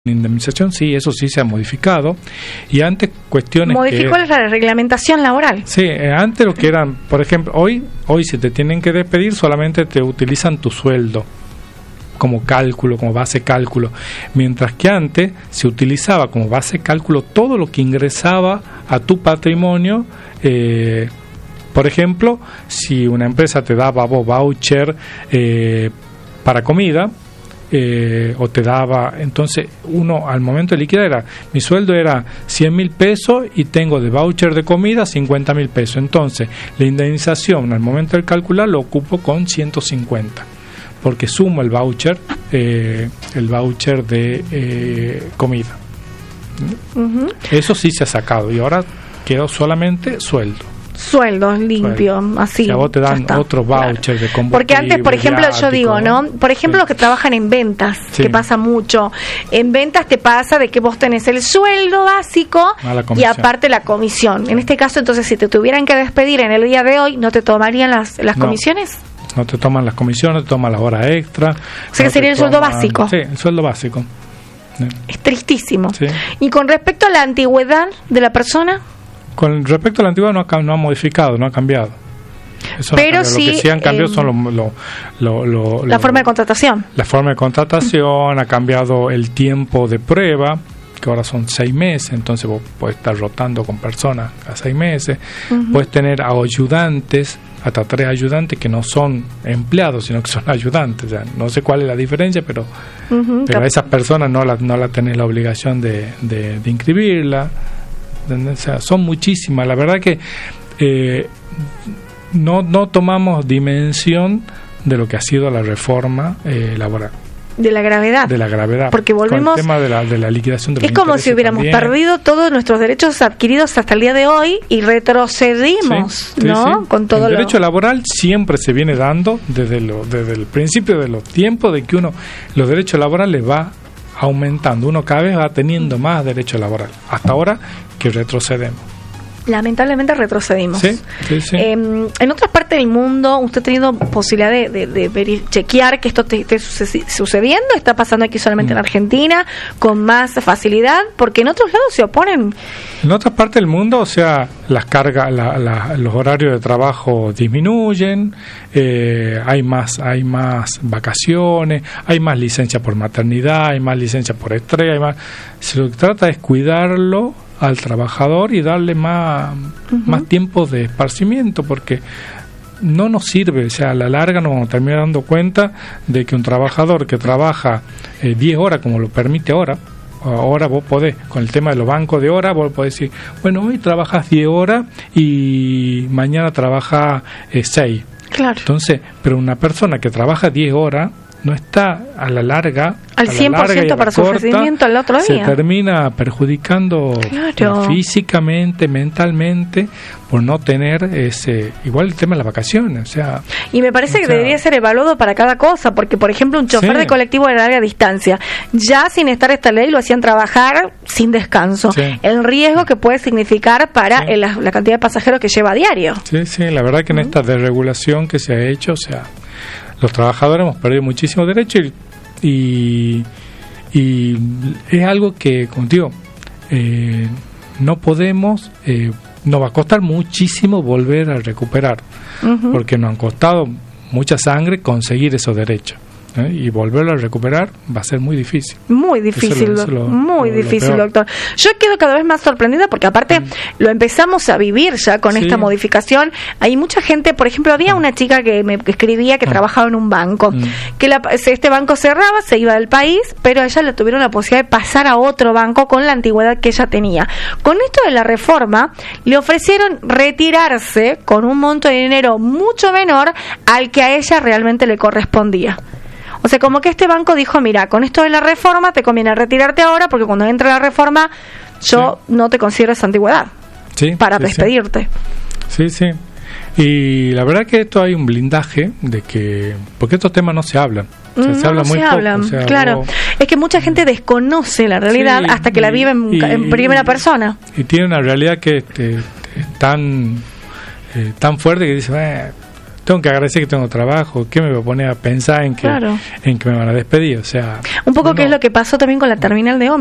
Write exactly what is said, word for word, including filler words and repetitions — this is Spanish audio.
indemnización, sí, eso sí se ha modificado. Y antes cuestiones modificó que, la reglamentación laboral. Sí, eh, antes lo que eran, por ejemplo, hoy hoy si te tienen que despedir solamente te utilizan tu sueldo como cálculo, como base cálculo, mientras que antes se utilizaba como base cálculo todo lo que ingresaba a tu patrimonio. eh, por ejemplo, si una empresa te daba vos voucher eh, para comida, Eh, o te daba, entonces uno al momento de liquidar era, mi sueldo era cien mil pesos y tengo de voucher de comida cincuenta mil pesos, entonces la indemnización al momento de calcular lo ocupo con ciento cincuenta porque sumo el voucher eh, el voucher de eh, comida. Uh-huh. Eso sí se ha sacado y ahora quedó solamente sueldo. Sueldos limpio, Sueldo. Así. O sea, vos te dan otro voucher, claro, de combustible. Porque antes, por ejemplo, yo digo, ¿no? Por ejemplo, sí. los que trabajan en ventas, sí. que pasa mucho. En ventas te pasa de que vos tenés el sueldo básico y aparte la comisión. Sí. En este caso, entonces, si te tuvieran que despedir en el día de hoy, ¿no te tomarían las, las no. comisiones? No te toman las comisiones, te toman las horas extra. O sea, no que sería el toman, sueldo básico. Sí, el sueldo básico. Sí. Es tristísimo. Sí. Y con respecto a la antigüedad de la persona... Con respecto a la antigüedad no ha, no ha modificado, no ha cambiado. Eso Pero no sí, lo que sí han cambiado eh, son lo, lo, lo, lo, la lo, forma de contratación. La forma de contratación, ha cambiado el tiempo de prueba, que ahora son seis meses, entonces vos podés estar rotando con personas a seis meses. Uh-huh. Puedes tener a ayudantes, hasta tres ayudantes que no son empleados, sino que son ayudantes. O sea, no sé cuál es la diferencia, pero, uh-huh, pero a esas personas no la, no la tenés la obligación de, de, de inscribirla. O sea, son muchísimas. La verdad que eh, no no tomamos dimensión de lo que ha sido la reforma eh, laboral. De la gravedad. De la gravedad. Porque volvemos. Con el tema de la, de la liquidación de los Es como si hubiéramos también. perdido todos nuestros derechos adquiridos hasta el día de hoy y retrocedimos, sí, sí, ¿no? Sí. Con todo el lo... derecho laboral siempre se viene dando desde, lo, desde el principio de los tiempos de que uno los derechos laborales va aumentando, uno cada vez va teniendo más derecho laboral. Hasta ahora que retrocedemos. Lamentablemente retrocedimos. Sí, sí, sí. Eh, en otras partes del mundo, ¿usted ha tenido posibilidad de, de, de ver, chequear que esto te, esté sucediendo? ¿Está pasando aquí solamente mm. en Argentina con más facilidad? Porque en otros lados se oponen. En otras partes del mundo, o sea, las cargas, la, la, los horarios de trabajo disminuyen, eh, hay más, hay más vacaciones, hay más licencia por maternidad, hay más licencia por estrés, hay más. Se lo que trata es cuidarlo al trabajador y darle más, uh-huh. más tiempo de esparcimiento, porque no nos sirve, o sea, a la larga nos vamos a terminar dando cuenta de que un trabajador que trabaja eh, diez horas, como lo permite ahora, ahora vos podés, con el tema de los bancos de horas, vos podés decir, bueno, hoy trabajas diez horas y mañana trabajas eh, seis. Claro. Entonces, pero una persona que trabaja diez horas, no está a la larga al cien por ciento para su ofrecimiento al otro día. Se termina perjudicando claro. físicamente, mentalmente, por no tener ese. Igual el tema de las vacaciones. O sea, y me parece o que sea, debería ser evaluado para cada cosa, porque, por ejemplo, un chofer sí. de colectivo de larga distancia, ya sin estar esta ley, lo hacían trabajar sin descanso. Sí. El riesgo que puede significar para sí. el, la, la cantidad de pasajeros que lleva a diario. Sí, sí, la verdad que en esta desregulación que se ha hecho, o sea. Los trabajadores hemos perdido muchísimos derechos y, y, y es algo que, como digo, eh, no podemos, eh, nos va a costar muchísimo volver a recuperar, uh-huh. porque nos han costado mucha sangre conseguir esos derechos. ¿Eh? Y volverlo a recuperar va a ser muy difícil. Muy difícil, lo, lo, muy lo, difícil, lo doctor. Yo quedo cada vez más sorprendida porque aparte mm. lo empezamos a vivir ya con sí. esta modificación. Hay mucha gente, por ejemplo, había una chica que me escribía que mm. trabajaba en un banco, mm. que la, este banco cerraba, se iba del país, pero a ella le tuvieron la posibilidad de pasar a otro banco con la antigüedad que ella tenía. Con esto de la reforma, le ofrecieron retirarse con un monto de dinero mucho menor al que a ella realmente le correspondía. O sea, como que este banco dijo, mira, con esto de la reforma te conviene retirarte ahora porque cuando entre la reforma yo sí. no te considero esa antigüedad sí, para sí, despedirte. Sí, sí. Y la verdad que esto hay un blindaje de que... Porque estos temas no se hablan. O sea, no, se habla no muy se poco. hablan, o sea, claro. vos... Es que mucha gente desconoce la realidad sí, hasta que y, la vive en, y, en primera persona. Y tiene una realidad que este, tan, eh, tan fuerte que dice... Eh, tengo que agradecer que tengo trabajo, ¿qué me voy a poner a pensar en que, claro. en que me van a despedir? O sea, un poco uno, que es lo que pasó también con la terminal de ómnibus.